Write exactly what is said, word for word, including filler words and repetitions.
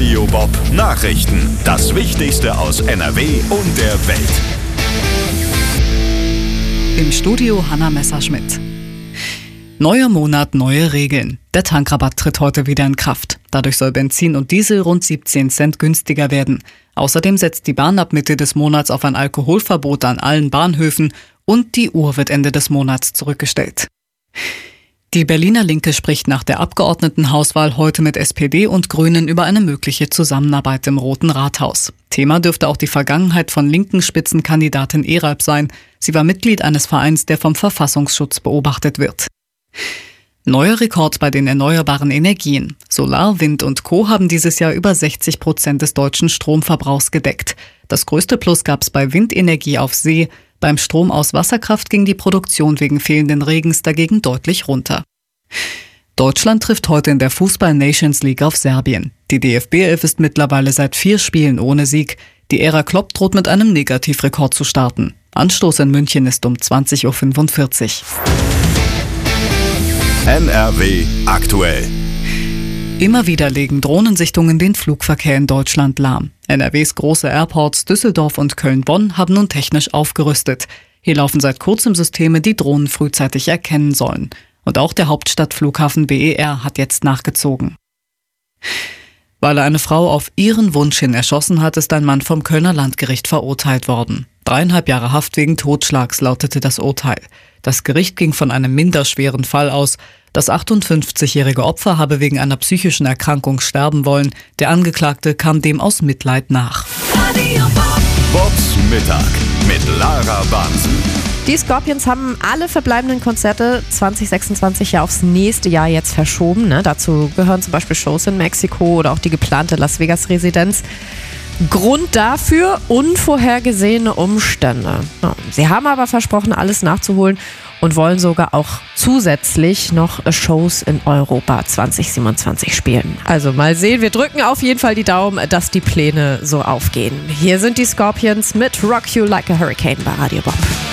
Radio Bob Nachrichten. Das Wichtigste aus N R W und der Welt. Im Studio Hanna Messerschmidt. Neuer Monat, neue Regeln. Der Tankrabatt tritt heute wieder in Kraft. Dadurch soll Benzin und Diesel rund siebzehn Cent günstiger werden. Außerdem setzt die Bahn ab Mitte des Monats auf ein Alkoholverbot an allen Bahnhöfen und die Uhr wird Ende des Monats zurückgestellt. Die Berliner Linke spricht nach der Abgeordnetenhauswahl heute mit S P D und Grünen über eine mögliche Zusammenarbeit im Roten Rathaus. Thema dürfte auch die Vergangenheit von linken Spitzenkandidatin Eralp sein. Sie war Mitglied eines Vereins, der vom Verfassungsschutz beobachtet wird. Neuer Rekord bei den erneuerbaren Energien. Solar, Wind und Co. haben dieses Jahr über sechzig Prozent des deutschen Stromverbrauchs gedeckt. Das größte Plus gab es bei Windenergie auf See. Beim Strom aus Wasserkraft ging die Produktion wegen fehlenden Regens dagegen deutlich runter. Deutschland trifft heute in der Fußball-Nations League auf Serbien. Die D F B elf ist mittlerweile seit vier Spielen ohne Sieg. Die Ära Klopp droht mit einem Negativrekord zu starten. Anstoß in München ist um zwanzig Uhr fünfundvierzig. N R W aktuell. Immer wieder legen Drohnensichtungen den Flugverkehr in Deutschland lahm. N R Ws große Airports Düsseldorf und Köln-Bonn haben nun technisch aufgerüstet. Hier laufen seit kurzem Systeme, die Drohnen frühzeitig erkennen sollen. Und auch der Hauptstadtflughafen B E R hat jetzt nachgezogen. Weil er eine Frau auf ihren Wunsch hin erschossen hat, ist ein Mann vom Kölner Landgericht verurteilt worden. Dreieinhalb Jahre Haft wegen Totschlags lautete das Urteil. Das Gericht ging von einem minderschweren Fall aus. Das achtundfünfzigjährige Opfer habe wegen einer psychischen Erkrankung sterben wollen. Der Angeklagte kam dem aus Mitleid nach. Bobs Mittag mit Lara Bansen. Die Scorpions haben alle verbleibenden Konzerte zwanzig sechsundzwanzig ja aufs nächste Jahr jetzt verschoben. Ne? Dazu gehören zum Beispiel Shows in Mexiko oder auch die geplante Las Vegas-Residenz. Grund dafür unvorhergesehene Umstände. Ja, sie haben aber versprochen, alles nachzuholen und wollen sogar auch zusätzlich noch Shows in Europa zwanzig siebenundzwanzig spielen. Also mal sehen, wir drücken auf jeden Fall die Daumen, dass die Pläne so aufgehen. Hier sind die Scorpions mit Rock You Like a Hurricane bei Radio Bob.